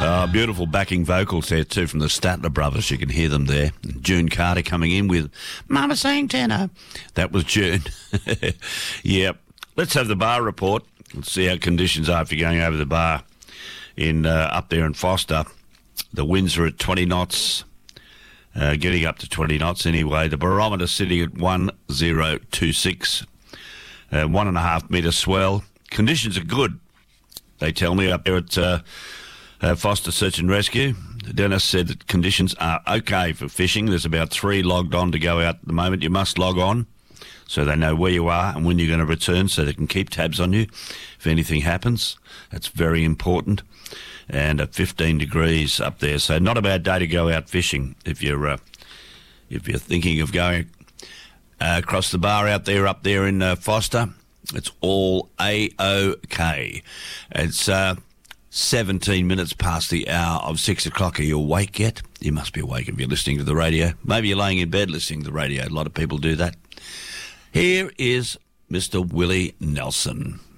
Beautiful backing vocals there too from the Statler brothers. You can hear them there. June Carter coming in with Mama Sang Tenor. That was June. Yep. Let's have the bar report. Let's see how conditions are if you're going over the bar in up there in Foster. The winds are at 20 knots, getting up to 20 knots anyway. The barometer sitting at 1026, 1.5 metre swell. Conditions are good, they tell me, up there at Foster Search and Rescue. Dennis said that conditions are okay for fishing. There's about 3 logged on to go out at the moment. You must log on so they know where you are and when you're going to return, so they can keep tabs on you if anything happens. That's very important. And at 15 degrees up there, so not a bad day to go out fishing if you're thinking of going across the bar up there in Foster. It's all A-OK. It's 17 minutes past the hour of 6 o'clock. Are you awake yet? You must be awake if you're listening to the radio. Maybe you're laying in bed listening to the radio. A lot of people do that. Here is Mr. Willie Nelson.